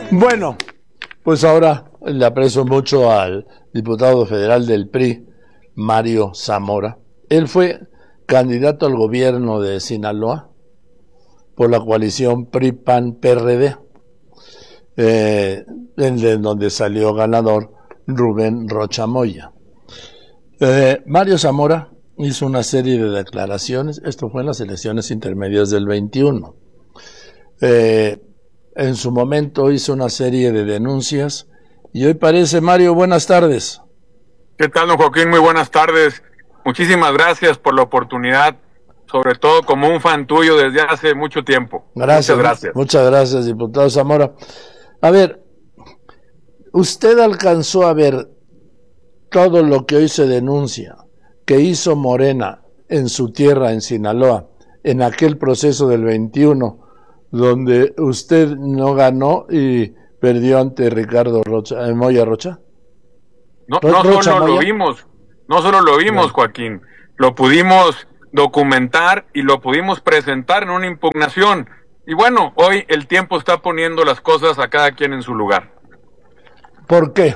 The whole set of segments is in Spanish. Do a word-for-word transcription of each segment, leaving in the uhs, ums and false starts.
Bueno, pues ahora le aprecio mucho al diputado federal del P R I, Mario Zamora. Él fue candidato al gobierno de Sinaloa por la coalición P R I P A N P R D, eh, en donde salió ganador Rubén Rocha Moya. Eh, Mario Zamora hizo una serie de declaraciones, esto fue en las elecciones intermedias del veintiuno. Eh, en su momento hizo una serie de denuncias y hoy parece, Mario, buenas tardes. ¿Qué tal, don Joaquín? Muy buenas tardes. Muchísimas gracias por la oportunidad, sobre todo como un fan tuyo desde hace mucho tiempo. Gracias, muchas gracias. Muchas gracias, diputado Zamora. A ver, usted alcanzó a ver todo lo que hoy se denuncia que hizo Morena en su tierra, en Sinaloa, en aquel proceso del veintiuno, donde usted no ganó y perdió ante Ricardo Rocha, eh, Moya Rocha. No, no Rocha solo Moya. lo vimos, no solo lo vimos, no. Joaquín, lo pudimos documentar y lo pudimos presentar en una impugnación. Y bueno, hoy el tiempo está poniendo las cosas a cada quien en su lugar. ¿Por qué?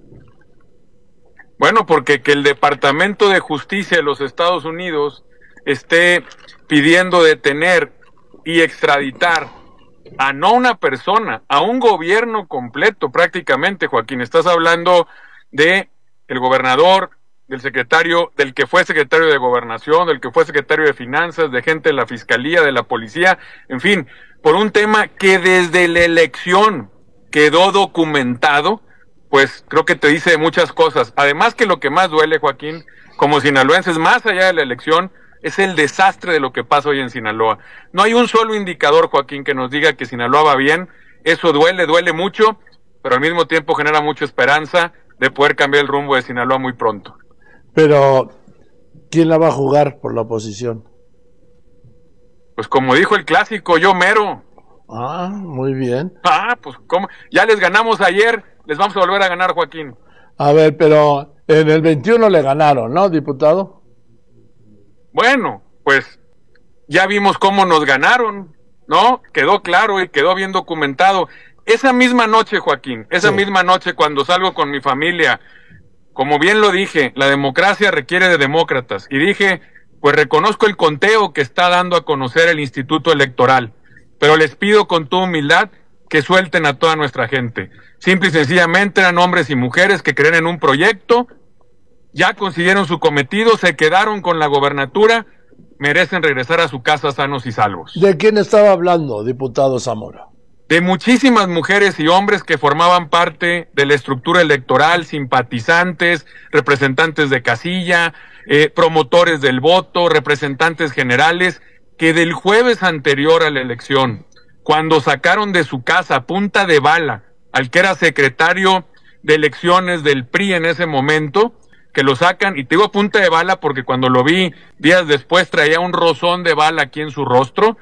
Bueno, porque que el Departamento de Justicia de los Estados Unidos esté pidiendo detener y extraditar a no una persona, a un gobierno completo prácticamente, Joaquín. Estás hablando de el gobernador, del secretario, del que fue secretario de Gobernación, del que fue secretario de Finanzas, de gente de la Fiscalía, de la Policía, en fin, por un tema que desde la elección quedó documentado. Pues creo que te dice muchas cosas. Además que lo que más duele, Joaquín, como sinaloenses, más allá de la elección, es el desastre de lo que pasa hoy en Sinaloa. No hay un solo indicador, Joaquín, que nos diga que Sinaloa va bien. Eso duele, duele mucho, pero al mismo tiempo genera mucha esperanza de poder cambiar el rumbo de Sinaloa muy pronto. Pero, ¿quién la va a jugar por la oposición? Pues como dijo el clásico, yo mero. Ah, muy bien. Ah, pues ¿cómo? Ya les ganamos ayer, les vamos a volver a ganar, Joaquín. A ver, pero en el veintiuno le ganaron, ¿no, diputado? Bueno, pues ya vimos cómo nos ganaron, ¿no? Quedó claro y quedó bien documentado. Esa misma noche, Joaquín, esa sí. misma noche cuando salgo con mi familia, como bien lo dije, la democracia requiere de demócratas. Y dije, pues reconozco el conteo que está dando a conocer el Instituto Electoral, pero les pido con toda humildad que suelten a toda nuestra gente. Simple y sencillamente eran hombres y mujeres que creen en un proyecto, ya consiguieron su cometido, se quedaron con la gobernatura, merecen regresar a su casa sanos y salvos. ¿De quién estaba hablando, diputado Zamora? De muchísimas mujeres y hombres que formaban parte de la estructura electoral, simpatizantes, representantes de casilla, eh, promotores del voto, representantes generales, que del jueves anterior a la elección, cuando sacaron de su casa a punta de bala al que era secretario de elecciones del P R I en ese momento, que lo sacan, y te digo a punta de bala porque cuando lo vi días después traía un rozón de bala aquí en su rostro,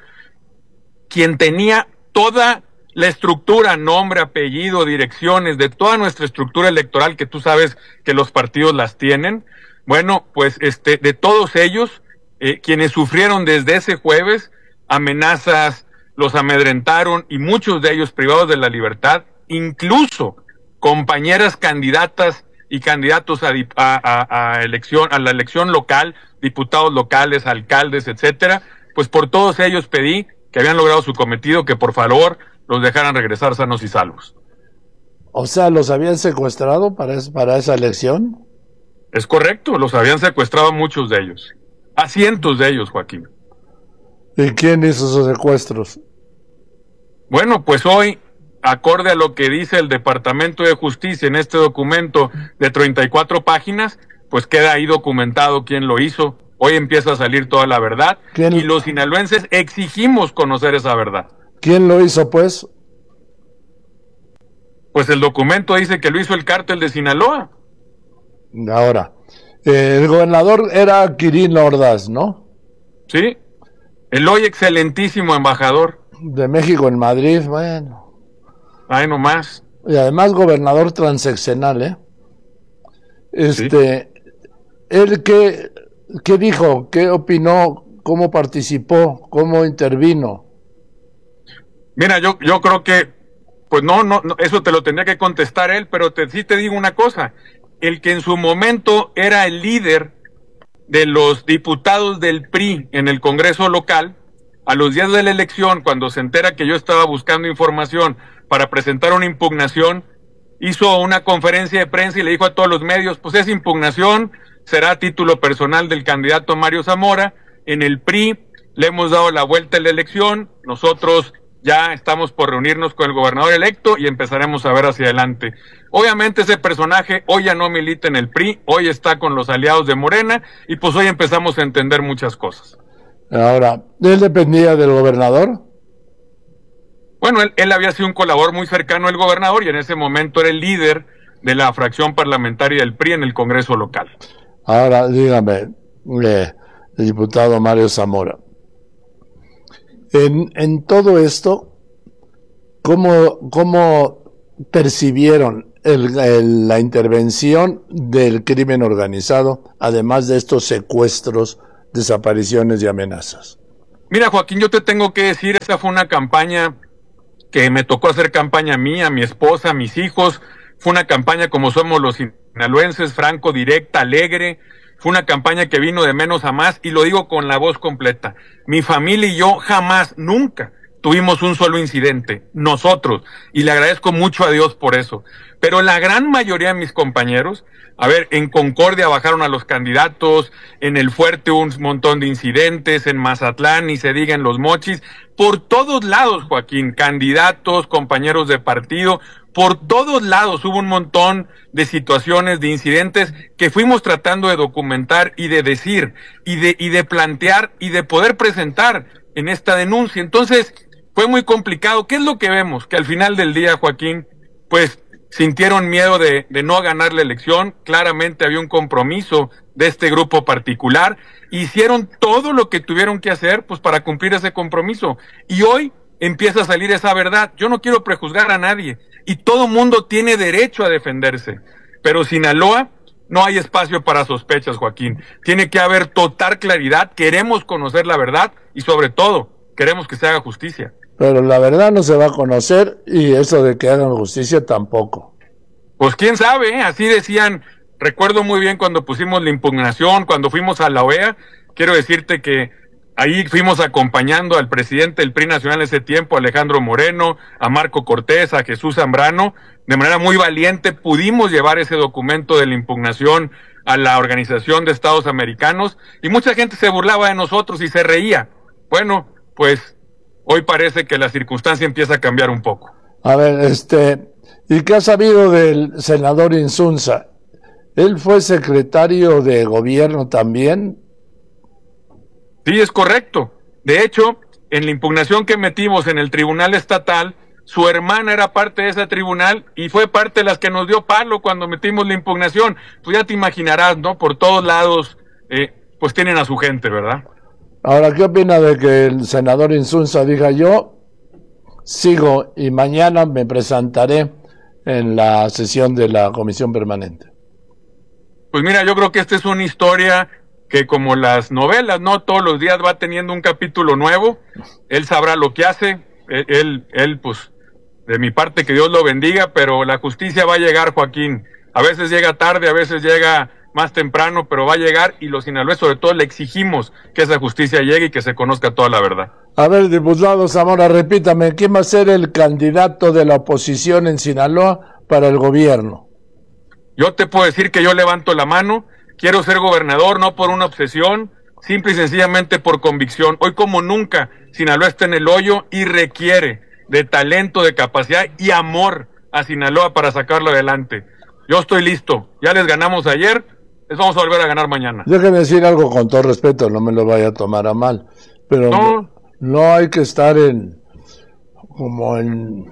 quien tenía toda la estructura, nombre, apellido, direcciones, de toda nuestra estructura electoral, que tú sabes que los partidos las tienen, bueno, pues este, de todos ellos, eh, quienes sufrieron desde ese jueves amenazas, los amedrentaron y muchos de ellos privados de la libertad, incluso compañeras candidatas y candidatos a, a, a, a elección, a la elección local, diputados locales, alcaldes, etcétera, pues por todos ellos pedí que habían logrado su cometido, que por favor los dejaran regresar sanos y salvos. O sea, ¿los habían secuestrado para, es, para esa elección? Es correcto, los habían secuestrado muchos de ellos, a cientos de ellos, Joaquín. ¿Y quién hizo esos secuestros? Bueno, pues hoy, acorde a lo que dice el Departamento de Justicia en este documento de treinta y cuatro páginas, pues queda ahí documentado quién lo hizo. Hoy empieza a salir toda la verdad y los sinaloenses exigimos conocer esa verdad. ¿Quién lo hizo, pues? Pues el documento dice que lo hizo el cártel de Sinaloa. Ahora, eh, el gobernador era Quirino Ordaz, ¿no? Sí, el hoy excelentísimo embajador. De México en Madrid, bueno. Ay, no más. Y además gobernador transeccional, ¿eh? Este, ¿sí? ¿Él qué, qué dijo? ¿Qué opinó? ¿Cómo participó? ¿Cómo intervino? Mira, yo, yo creo que Pues no, no, no, eso te lo tendría que contestar él, pero te, sí te digo una cosa, el que en su momento era el líder de los diputados del P R I en el Congreso local, a los días de la elección, cuando se entera que yo estaba buscando información para presentar una impugnación, hizo una conferencia de prensa y le dijo a todos los medios, pues esa impugnación será a título personal del candidato Mario Zamora. En el P R I le hemos dado la vuelta a la elección, nosotros ya estamos por reunirnos con el gobernador electo y empezaremos a ver hacia adelante. Obviamente ese personaje hoy ya no milita en el P R I, hoy está con los aliados de Morena y pues hoy empezamos a entender muchas cosas. Ahora, ¿él dependía del gobernador? Bueno, él, él había sido un colaborador muy cercano al gobernador y en ese momento era el líder de la fracción parlamentaria del P R I en el Congreso local. Ahora, dígame, eh, el diputado Mario Zamora, en, en todo esto, ¿cómo, cómo percibieron el, el, la intervención del crimen organizado, además de estos secuestros, desapariciones y amenazas? Mira, Joaquín, yo te tengo que decir, esa fue una campaña que me tocó hacer campaña a mí, a mi esposa, a mis hijos. Fue una campaña como somos los sinaloenses, franco, directa, alegre. Fue una campaña que vino de menos a más y lo digo con la voz completa. Mi familia y yo jamás, nunca tuvimos un solo incidente, nosotros, y le agradezco mucho a Dios por eso. Pero la gran mayoría de mis compañeros, a ver, en Concordia bajaron a los candidatos, en El Fuerte un montón de incidentes, en Mazatlán, ni se diga en Los Mochis, por todos lados, Joaquín, candidatos, compañeros de partido, por todos lados hubo un montón de situaciones, de incidentes que fuimos tratando de documentar y de decir, y de, y de plantear, y de poder presentar en esta denuncia. Entonces, fue muy complicado. ¿Qué es lo que vemos? Que al final del día, Joaquín, pues sintieron miedo de, de no ganar la elección. Claramente había un compromiso de este grupo particular. Hicieron todo lo que tuvieron que hacer, pues, para cumplir ese compromiso. Y hoy empieza a salir esa verdad. Yo no quiero prejuzgar a nadie. Y todo mundo tiene derecho a defenderse. Pero Sinaloa, no hay espacio para sospechas, Joaquín. Tiene que haber total claridad. Queremos conocer la verdad y, sobre todo, queremos que se haga justicia. Pero la verdad no se va a conocer y eso de que hagan justicia tampoco. Pues quién sabe, ¿eh? Así decían. Recuerdo muy bien cuando pusimos la impugnación, cuando fuimos a la O E A. Quiero decirte que ahí fuimos acompañando al presidente del P R I nacional ese tiempo, Alejandro Moreno, a Marco Cortés, a Jesús Zambrano. De manera muy valiente pudimos llevar ese documento de la impugnación a la Organización de Estados Americanos y mucha gente se burlaba de nosotros y se reía. Bueno, pues hoy parece que la circunstancia empieza a cambiar un poco. A ver, este, ¿y qué ha sabido del senador Insunza? ¿Él fue secretario de gobierno también? Sí, es correcto. De hecho, en la impugnación que metimos en el Tribunal Estatal, su hermana era parte de ese tribunal y fue parte de las que nos dio palo cuando metimos la impugnación. Pues ya te imaginarás, ¿no? Por todos lados, eh, pues tienen a su gente, ¿verdad? Ahora, ¿qué opina de que el senador Insunza diga yo sigo y mañana me presentaré en la sesión de la comisión permanente? Pues mira, yo creo que esta es una historia que como las novelas, ¿no? Todos los días va teniendo un capítulo nuevo. Él sabrá lo que hace. Él, él, él pues, de mi parte que Dios lo bendiga, pero la justicia va a llegar, Joaquín. A veces llega tarde, a veces llega más temprano, pero va a llegar y los sinaloenses sobre todo le exigimos que esa justicia llegue y que se conozca toda la verdad. A ver, diputado Zamora, repítame, ¿quién va a ser el candidato de la oposición en Sinaloa para el gobierno? Yo te puedo decir que yo levanto la mano, quiero ser gobernador no por una obsesión, simple y sencillamente por convicción. Hoy como nunca, Sinaloa está en el hoyo y requiere de talento, de capacidad y amor a Sinaloa para sacarlo adelante. Yo estoy listo, ya les ganamos ayer, les vamos a volver a ganar mañana. Déjeme decir algo con todo respeto, no me lo vaya a tomar a mal, pero no, no, no hay que estar en como en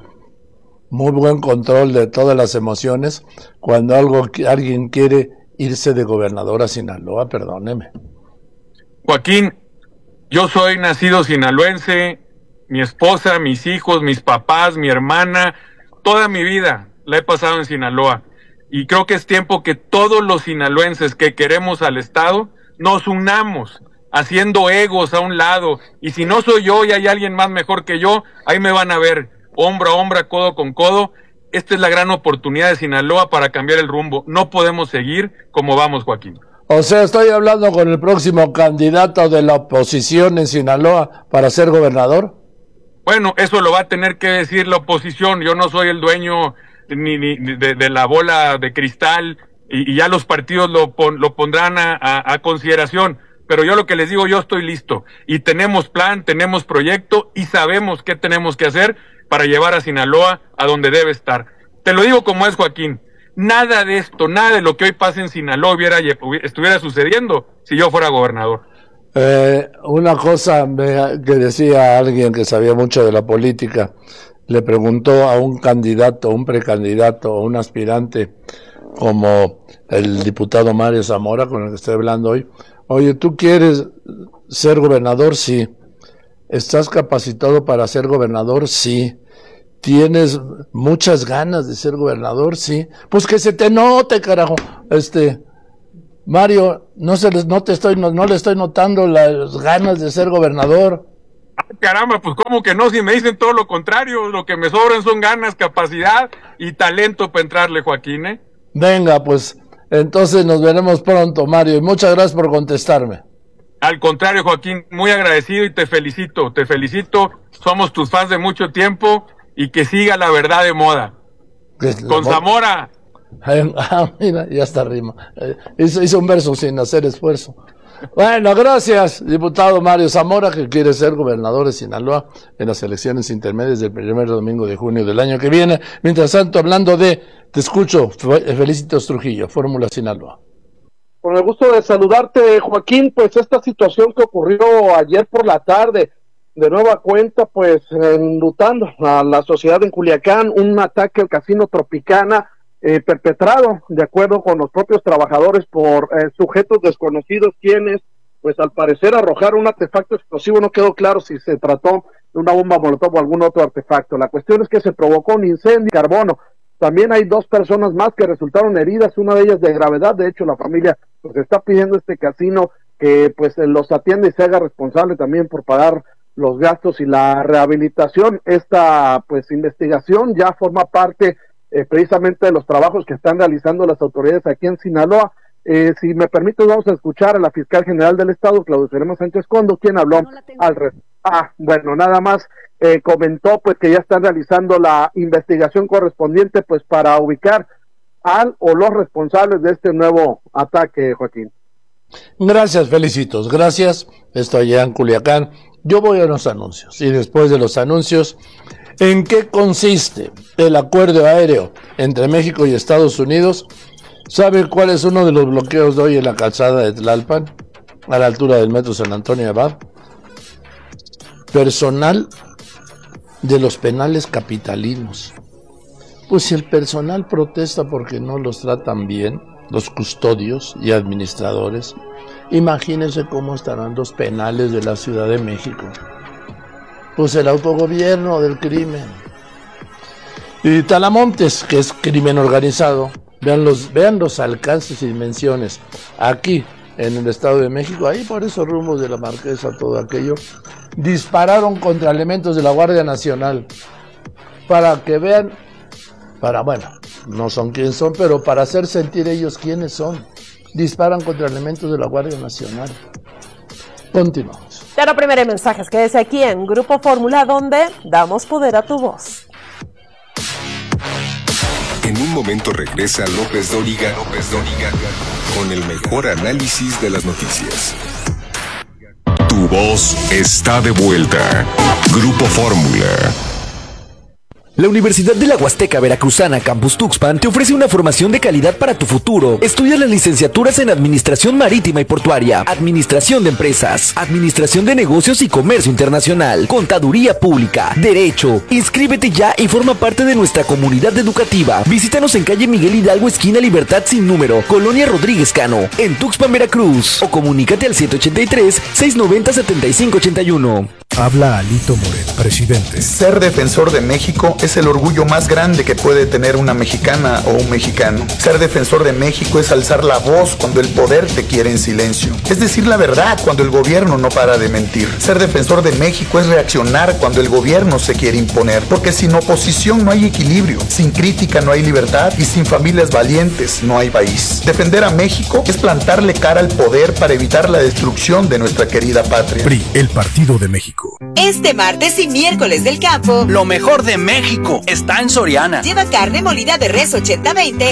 muy buen control de todas las emociones cuando algo alguien quiere irse de gobernador a Sinaloa, perdóneme. Joaquín, yo soy nacido sinaloense, mi esposa, mis hijos, mis papás, mi hermana, toda mi vida la he pasado en Sinaloa. Y creo que es tiempo que todos los sinaloenses que queremos al Estado nos unamos, haciendo egos a un lado. Y si no soy yo y hay alguien más mejor que yo, ahí me van a ver. hombro a hombro, codo con codo. Esta es la gran oportunidad de Sinaloa para cambiar el rumbo. No podemos seguir como vamos, Joaquín. O sea, estoy hablando con el próximo candidato de la oposición en Sinaloa para ser gobernador. Bueno, eso lo va a tener que decir la oposición. Yo no soy el dueño ni, ni de, de la bola de cristal y, y ya los partidos lo, pon, lo pondrán a, a, a consideración. Pero yo lo que les digo, yo estoy listo. Y tenemos plan, tenemos proyecto y sabemos qué tenemos que hacer para llevar a Sinaloa a donde debe estar. Te lo digo como es, Joaquín. Nada de esto, nada de lo que hoy pasa en Sinaloa hubiera, estuviera sucediendo si yo fuera gobernador. Eh, una cosa que decía alguien que sabía mucho de la política, le preguntó a un candidato, un precandidato, un aspirante como el diputado Mario Zamora, con el que estoy hablando hoy: oye, ¿tú quieres ser gobernador? Sí. ¿Estás capacitado para ser gobernador? Sí. ¿Tienes muchas ganas de ser gobernador? Sí. Pues que se te note, carajo. Este, Mario, no se les, no te estoy, no, no le estoy notando las ganas de ser gobernador. Caramba, pues cómo que no, si me dicen todo lo contrario, lo que me sobran son ganas, capacidad y talento para entrarle, Joaquín, ¿eh? Venga, pues, entonces nos veremos pronto, Mario, y muchas gracias por contestarme. Al contrario, Joaquín, muy agradecido y te felicito, te felicito, somos tus fans de mucho tiempo y que siga la verdad de moda. Con Zamora. Ah, mira, ya está rima. Hizo, hizo un verso sin hacer esfuerzo. Bueno, gracias, diputado Mario Zamora, que quiere ser gobernador de Sinaloa en las elecciones intermedias del primer domingo de junio del año que viene. Mientras tanto, hablando de, te escucho, Felicitos Trujillo, Fórmula Sinaloa. Con el gusto de saludarte, Joaquín. Pues esta situación que ocurrió ayer por la tarde, de nueva cuenta, pues enlutando a la sociedad en Culiacán, un ataque al Casino Tropicana, eh, perpetrado, de acuerdo con los propios trabajadores, por eh, sujetos desconocidos, quienes, pues al parecer arrojaron un artefacto explosivo. No quedó claro si se trató de una bomba molotov o algún otro artefacto. La cuestión es que se provocó un incendio de carbono. También hay dos personas más que resultaron heridas, una de ellas de gravedad. De hecho, la familia pues está pidiendo a este casino que pues los atienda y se haga responsable también por pagar los gastos y la rehabilitación. Esta pues investigación ya forma parte eh, precisamente de los trabajos que están realizando las autoridades aquí en Sinaloa. Eh, si me permites, vamos a escuchar a la fiscal general del estado, Claudia Serena Sánchez Condo, quien habló no al respecto. Ah, bueno, nada más eh, comentó pues que ya están realizando la investigación correspondiente pues para ubicar al o los responsables de este nuevo ataque, Joaquín. Gracias, Felicitos, gracias. Estoy allá en Culiacán. Yo voy a los anuncios y después de los anuncios, ¿en qué consiste el acuerdo aéreo entre México y Estados Unidos? ¿Sabe cuál es uno de los bloqueos de hoy en la calzada de Tlalpan, a la altura del metro San Antonio Abad? Personal de los penales capitalinos. Pues si el personal protesta porque no los tratan bien, los custodios y administradores, imagínense cómo estarán los penales de la Ciudad de México. Pues el autogobierno del crimen. Y Talamontes, que es crimen organizado, vean los, vean los alcances y dimensiones. Aquí, en el Estado de México, ahí por esos rumbos de la Marquesa, todo aquello, dispararon contra elementos de la Guardia Nacional, para que vean, para, bueno, no son quién son, pero para hacer sentir ellos quiénes son. Disparan contra elementos de la Guardia Nacional. Continuamos. Pero primero mensajes, quédese aquí en Grupo Fórmula, donde damos poder a tu voz. En un momento regresa López Dóriga, López Dóriga con el mejor análisis de las noticias. Tu voz está de vuelta. Grupo Fórmula. La Universidad de la Huasteca Veracruzana Campus Tuxpan te ofrece una formación de calidad para tu futuro. Estudia las licenciaturas en Administración Marítima y Portuaria, Administración de Empresas, Administración de Negocios y Comercio Internacional, Contaduría Pública, Derecho. Inscríbete ya y forma parte de nuestra comunidad educativa. Visítanos en calle Miguel Hidalgo, esquina Libertad sin número, Colonia Rodríguez Cano, en Tuxpan, Veracruz. O comunícate al siete ochenta y tres, seiscientos noventa, setenta y cinco ochenta y uno. Habla Alito Moreno, presidente. Ser defensor de México es el orgullo más grande que puede tener una mexicana o un mexicano. Ser defensor de México es alzar la voz cuando el poder te quiere en silencio. Es decir la verdad cuando el gobierno no para de mentir. Ser defensor de México es reaccionar cuando el gobierno se quiere imponer. Porque sin oposición no hay equilibrio, sin crítica no hay libertad y sin familias valientes no hay país. Defender a México es plantarle cara al poder para evitar la destrucción de nuestra querida patria. P R I, el Partido de México. Este martes y miércoles del campo, lo mejor de México está en Soriana. Lleva carne molida de res ochenta veinte